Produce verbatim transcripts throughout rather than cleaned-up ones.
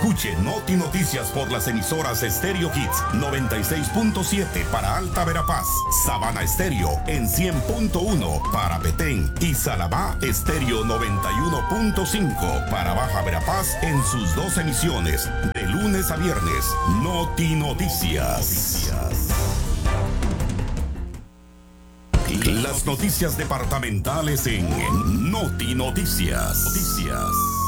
Escuche Noti Noticias por las emisoras Stereo Hits noventa y seis punto siete para Alta Verapaz, Sabana Estéreo en cien punto uno para Petén y Salabá Estéreo noventa y uno punto cinco para Baja Verapaz en sus dos emisiones, de lunes a viernes. Noti Noticias. Las noticias departamentales en Noti Noticias. Noticias.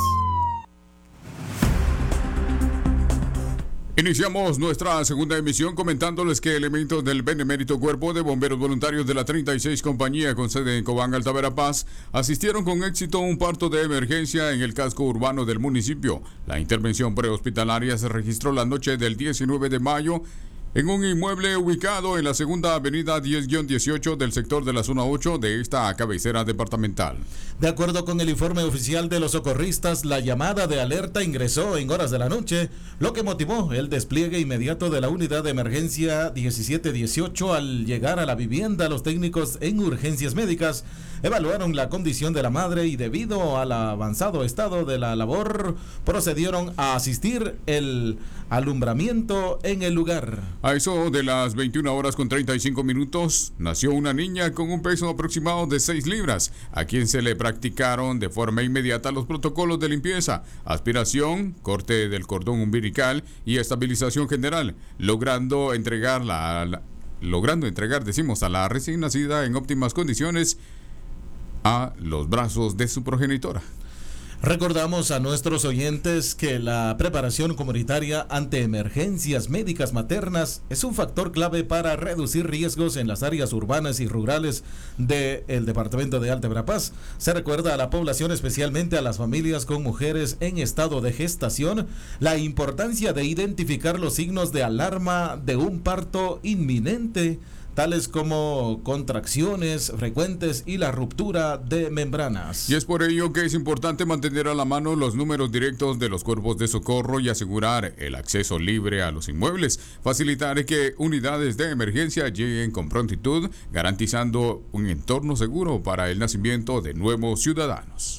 Iniciamos nuestra segunda emisión comentándoles que elementos del Benemérito Cuerpo de Bomberos Voluntarios de la treinta y seis Compañía con sede en Cobán, Alta Verapaz, asistieron con éxito a un parto de emergencia en el casco urbano del municipio. La intervención prehospitalaria se registró la noche del diecinueve de mayo en un inmueble ubicado en la segunda avenida diez dieciocho del sector de la zona ocho de esta cabecera departamental. De acuerdo con el informe oficial de los socorristas, la llamada de alerta ingresó en horas de la noche, lo que motivó el despliegue inmediato de la unidad de emergencia diecisiete dieciocho. Al llegar a la vivienda, los técnicos en urgencias médicas evaluaron la condición de la madre y debido al avanzado estado de la labor, procedieron a asistir el alumbramiento en el lugar. A eso de las veintiuna horas con treinta y cinco minutos, nació una niña con un peso aproximado de seis libras, a quien se le practicaron de forma inmediata los protocolos de limpieza, aspiración, corte del cordón umbilical y estabilización general, logrando entregarla a la, logrando entregar, decimos, a la recién nacida en óptimas condiciones a los brazos de su progenitora. Recordamos a nuestros oyentes que la preparación comunitaria ante emergencias médicas maternas es un factor clave para reducir riesgos en las áreas urbanas y rurales del departamento de Alta Verapaz. Se recuerda a la población, especialmente a las familias con mujeres en estado de gestación, la importancia de identificar los signos de alarma de un parto inminente, tales como contracciones frecuentes y la ruptura de membranas. Y es por ello que es importante mantener a la mano los números directos de los cuerpos de socorro y asegurar el acceso libre a los inmuebles, facilitar que unidades de emergencia lleguen con prontitud, garantizando un entorno seguro para el nacimiento de nuevos ciudadanos.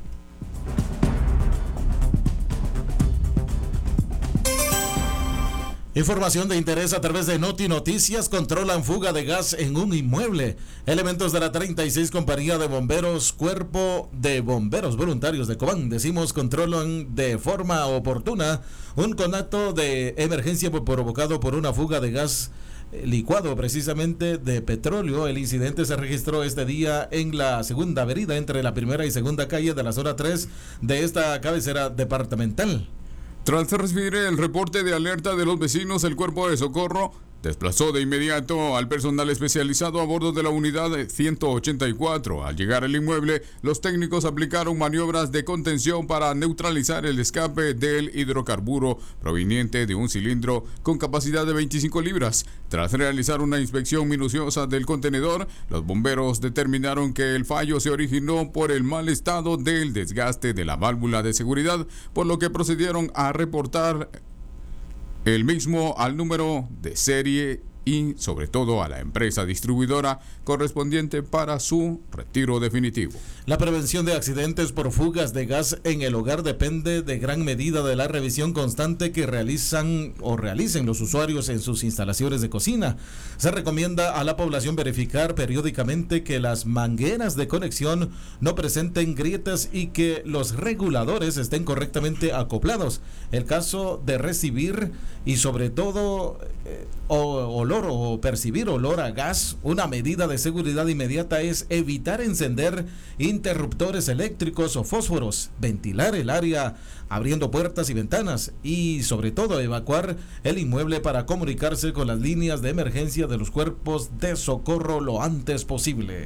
Información de interés a través de Noti Noticias. Controlan fuga de gas en un inmueble. Elementos de la treinta y seis Compañía de Bomberos, Cuerpo de Bomberos Voluntarios de Cobán, decimos, controlan de forma oportuna un conato de emergencia provocado por una fuga de gas licuado, precisamente de petróleo. El incidente se registró este día en la segunda avenida entre la primera y segunda calle de la zona tres de esta cabecera departamental. Tras recibir el reporte de alerta de los vecinos, el cuerpo de socorro desplazó de inmediato al personal especializado a bordo de la unidad ciento ochenta y cuatro. Al llegar al inmueble, los técnicos aplicaron maniobras de contención para neutralizar el escape del hidrocarburo proveniente de un cilindro con capacidad de veinticinco libras. Tras realizar una inspección minuciosa del contenedor, los bomberos determinaron que el fallo se originó por el mal estado del desgaste de la válvula de seguridad, por lo que procedieron a reportar el mismo al número de serie y sobre todo a la empresa distribuidora correspondiente para su retiro definitivo. La prevención de accidentes por fugas de gas en el hogar depende de gran medida de la revisión constante que realizan o realicen los usuarios en sus instalaciones de cocina. Se recomienda a la población verificar periódicamente que las mangueras de conexión no presenten grietas y que los reguladores estén correctamente acoplados. El caso de recibir y sobre todo eh, o, olor o percibir olor a gas, una medida de seguridad inmediata es evitar encender interruptores eléctricos o fósforos, ventilar el área abriendo puertas y ventanas y sobre todo evacuar el inmueble para comunicarse con las líneas de emergencia de los cuerpos de socorro lo antes posible.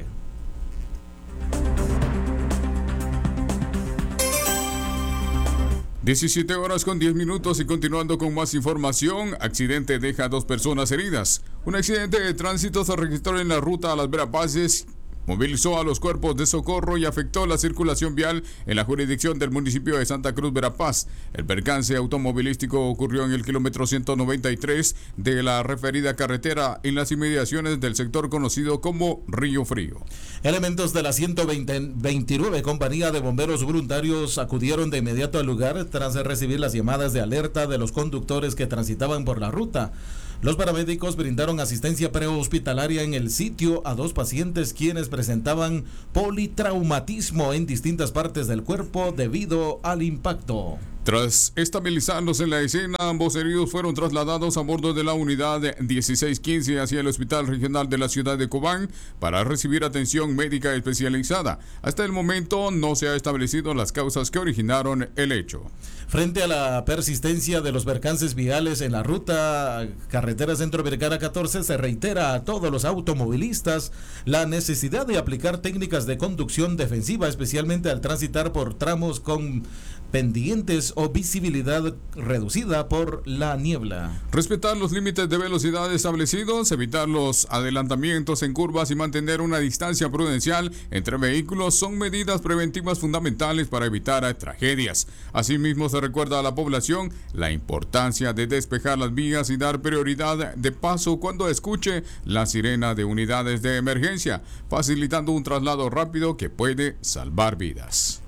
diecisiete horas con diez minutos y continuando con más información, accidente deja a dos personas heridas. Un accidente de tránsito se registró en la ruta a Las Verapaces movilizó a los cuerpos de socorro y afectó la circulación vial en la jurisdicción del municipio de Santa Cruz, Verapaz. El percance automovilístico ocurrió en el kilómetro ciento noventa y tres de la referida carretera en las inmediaciones del sector conocido como Río Frío. Elementos de la ciento veintinueve Compañía de Bomberos Voluntarios acudieron de inmediato al lugar tras recibir las llamadas de alerta de los conductores que transitaban por la ruta. Los paramédicos brindaron asistencia prehospitalaria en el sitio a dos pacientes quienes presentaban politraumatismo en distintas partes del cuerpo debido al impacto. Tras estabilizarlos en la escena, ambos heridos fueron trasladados a bordo de la unidad dieciséis quince hacia el Hospital Regional de la ciudad de Cobán para recibir atención médica especializada. Hasta el momento no se han establecido las causas que originaron el hecho. Frente a la persistencia de los percances viales en la ruta carretera Centroamericana catorce, se reitera a todos los automovilistas la necesidad de aplicar técnicas de conducción defensiva, especialmente al transitar por tramos con pendientes o visibilidad reducida por la niebla. Respetar los límites de velocidad establecidos, evitar los adelantamientos en curvas y mantener una distancia prudencial entre vehículos son medidas preventivas fundamentales para evitar tragedias. Asimismo, se recuerda a la población la importancia de despejar las vías y dar prioridad de paso cuando escuche la sirena de unidades de emergencia, facilitando un traslado rápido que puede salvar vidas.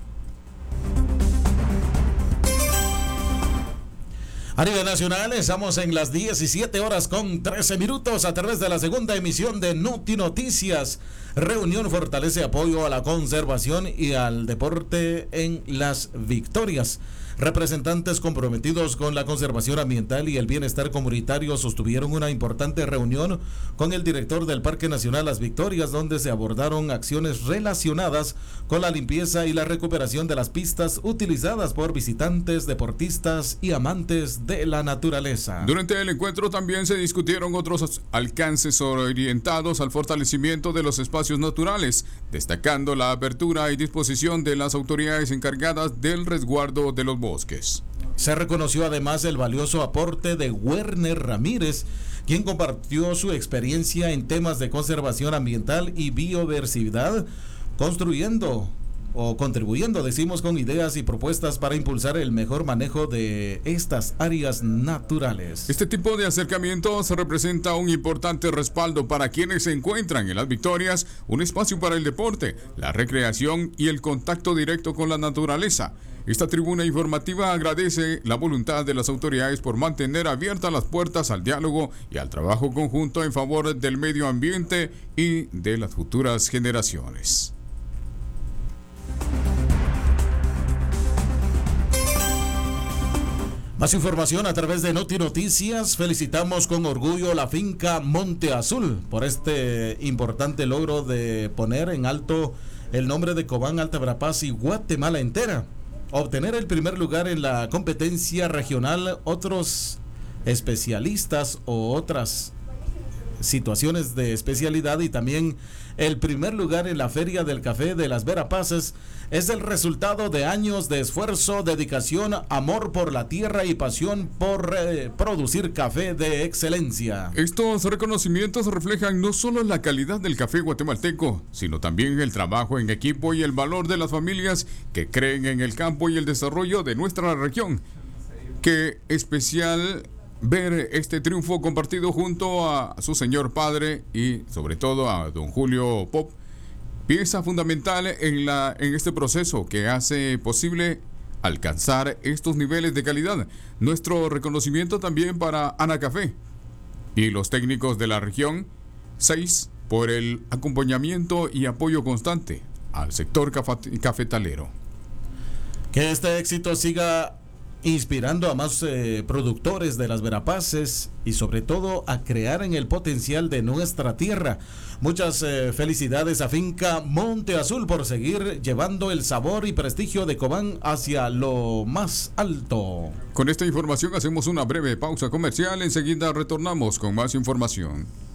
A nivel nacional, estamos en las diecisiete horas con trece minutos a través de la segunda emisión de Noti Noticias. Reunión fortalece apoyo a la conservación y al deporte en Las Victorias. Representantes comprometidos con la conservación ambiental y el bienestar comunitario sostuvieron una importante reunión con el director del Parque Nacional Las Victorias, donde se abordaron acciones relacionadas con la limpieza y la recuperación de las pistas utilizadas por visitantes, deportistas y amantes de la naturaleza. Durante el encuentro también se discutieron otros alcances orientados al fortalecimiento de los espacios naturales, destacando la apertura y disposición de las autoridades encargadas del resguardo de los bosques. Bosques. Se reconoció además el valioso aporte de Werner Ramírez, quien compartió su experiencia en temas de conservación ambiental y biodiversidad, construyendo o contribuyendo, decimos, con ideas y propuestas para impulsar el mejor manejo de estas áreas naturales. Este tipo de acercamientos representa un importante respaldo para quienes se encuentran en Las Victorias, un espacio para el deporte, la recreación y el contacto directo con la naturaleza. Esta tribuna informativa agradece la voluntad de las autoridades por mantener abiertas las puertas al diálogo y al trabajo conjunto en favor del medio ambiente y de las futuras generaciones. Más información a través de Noti Noticias. Felicitamos con orgullo la finca Monte Azul por este importante logro de poner en alto el nombre de Cobán, Alta Verapaz y Guatemala entera. Obtener el primer lugar en la competencia regional, otros especialistas o otras situaciones de especialidad y también el primer lugar en la Feria del Café de Las Verapaces es el resultado de años de esfuerzo, dedicación, amor por la tierra y pasión por eh, producir café de excelencia. Estos reconocimientos reflejan no solo la calidad del café guatemalteco, sino también el trabajo en equipo y el valor de las familias que creen en el campo y el desarrollo de nuestra región. Qué especial ver este triunfo compartido junto a su señor padre y sobre todo a don Julio Pop, pieza fundamental en, la, en este proceso que hace posible alcanzar estos niveles de calidad. Nuestro reconocimiento también para Ana Café y los técnicos de la región seis por el acompañamiento y apoyo constante al sector cafetalero. Que este éxito siga inspirando a más eh, productores de Las Verapaces y sobre todo a crear en el potencial de nuestra tierra. Muchas eh, felicidades a Finca Monte Azul por seguir llevando el sabor y prestigio de Cobán hacia lo más alto. Con esta información hacemos una breve pausa comercial, enseguida retornamos con más información.